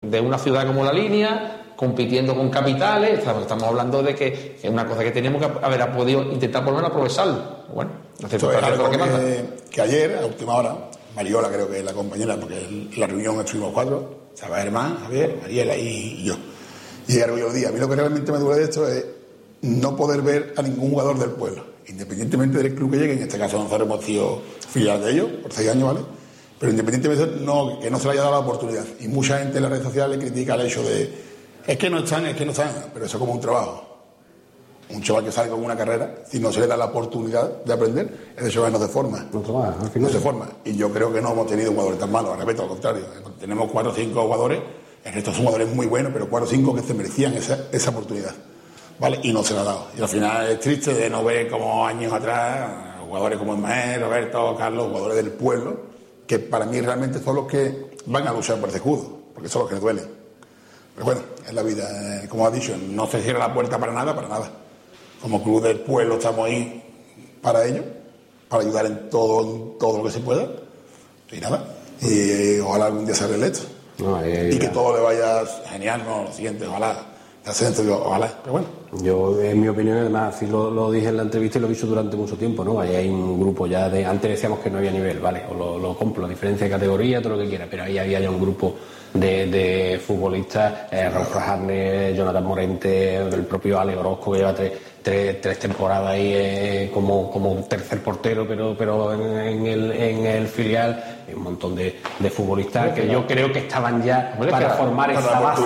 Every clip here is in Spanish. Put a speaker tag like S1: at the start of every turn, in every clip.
S1: de una ciudad como La Línea, compitiendo con capitales. Estamos hablando de que es una cosa que teníamos que haber podido intentar por lo menos aprovecharlo. Bueno,
S2: esto es algo que ayer, a última hora, Mariola creo que es la compañera, porque en la reunión estuvimos 4, estaba Germán, Javier, Mariela y yo. Y llegaron los días. A mí lo que realmente me duele de esto es no poder ver a ningún jugador del pueblo, independientemente del club que llegue. En este caso nosotros hemos sido filial de ellos por 6 años, ¿vale? Pero independientemente de eso, que no se le haya dado la oportunidad. Y mucha gente en las redes sociales critica el hecho de es que no están, pero eso es como un trabajo. Un chaval que sale con una carrera, si no se le da la oportunidad de aprender, ese chaval no se forma. No se forma. Y yo creo que no hemos tenido jugadores tan malos, al respecto, al contrario. Tenemos 4 o 5 jugadores, el resto son jugadores muy buenos, pero 4 o 5 que se merecían esa oportunidad, ¿vale? Y no se la ha dado. Y al final es triste de no ver como años atrás jugadores como Ismael, Roberto, Carlos, jugadores del pueblo, que para mí realmente son los que van a luchar por ese escudo, porque son los que les duelen. Pero bueno, es la vida, como has dicho, no se cierra la puerta para nada. Como club del pueblo estamos ahí para ello, para ayudar en todo lo que se pueda. Y nada, y ojalá algún día se arregle esto. Y que todo le vaya genial, ¿no? Lo siguiente, ojalá. Ojalá, pero bueno.
S3: Yo, en mi opinión, además, así lo dije en la entrevista y lo he dicho durante mucho tiempo, ¿no? Ahí hay un grupo ya de... Antes decíamos que no había nivel, ¿vale? O lo compro, la diferencia de categoría, todo lo que quiera, pero ahí había ya un grupo de futbolistas, Raúl Frajarne, Jonathan Morente, el propio Ale Orozco, que lleva tres temporadas ahí como tercer portero, pero en el filial, un montón de futbolistas que yo creo que estaban ya para formar esa base.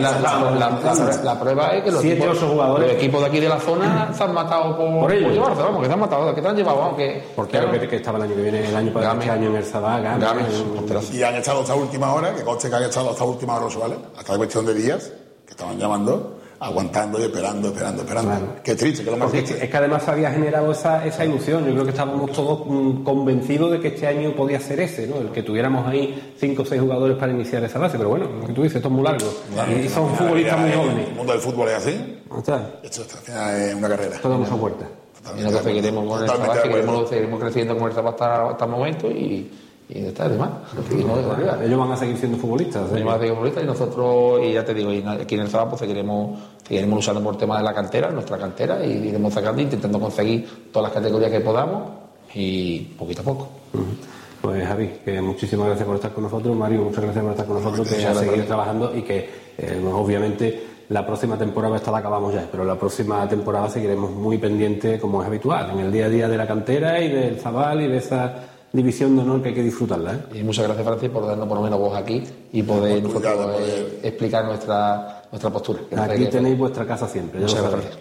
S1: La prueba es que los equipos de aquí de la zona se han matado por llevarse, vamos, que se han matado, que te han llevado, aunque...
S3: Porque creo que estaba el año que viene, el año pasado, este año en el Sabá,
S2: y han estado hasta última hora, que conste que han estado hasta última hora, ¿vale? Hasta cuestión de días, que estaban llamando, aguantando y esperando. Claro. Qué triste, que lo más triste.
S3: Es que además había generado esa ilusión. Yo creo que estábamos todos convencidos de que este año podía ser ese, ¿no? El que tuviéramos ahí 5 o 6 jugadores para iniciar esa base. Pero bueno, lo que tú dices, esto es muy largo. Y son futbolistas muy jóvenes.
S2: El mundo del fútbol es así. Esto es una carrera.
S3: Todo mucha puerta.
S1: Y nosotros seguiremos con el trabajo, seguiremos creciendo con el trabajo hasta el momento y está de más.
S3: Ellos van a seguir siendo futbolistas.
S1: Ellos van a seguir futbolistas y nosotros, y ya te digo, aquí en el Zabal pues seguiremos luchando por el tema de la cantera, nuestra cantera, y iremos sacando, intentando conseguir todas las categorías que podamos y poquito a poco.
S3: Pues Javi, que muchísimas gracias por estar con nosotros. Mario, muchas gracias por estar con nosotros, que a seguir trabajando y que obviamente la próxima temporada, esta la acabamos ya, pero la próxima temporada seguiremos muy pendientes, como es habitual, en el día a día de la cantera y del Zabal y de esa división de honor que hay que disfrutarla, ¿eh?
S1: Y muchas gracias, Francis, por darnos por lo menos voz aquí y poder nosotros explicar nuestra postura.
S3: Aquí tenéis vuestra casa siempre.
S1: Muchas gracias.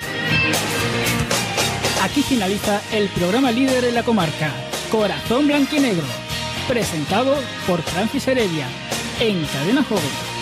S4: Aquí finaliza el programa líder en la comarca, Corazón Blanquinegro, presentado por Francis Heredia, en Cadena Joven.